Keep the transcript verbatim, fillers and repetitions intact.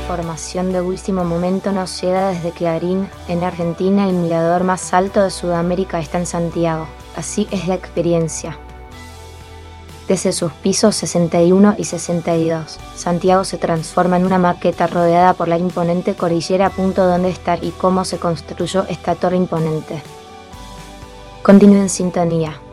información de último momento nos llega desde Clarín. En Argentina el mirador más alto de Sudamérica está en Santiago. Así es la experiencia. Desde sus pisos sesenta y uno y sesenta y dos, Santiago se transforma en una maqueta rodeada por la imponente cordillera. Punto dónde estar y cómo se construyó esta torre imponente. Continúe en sintonía.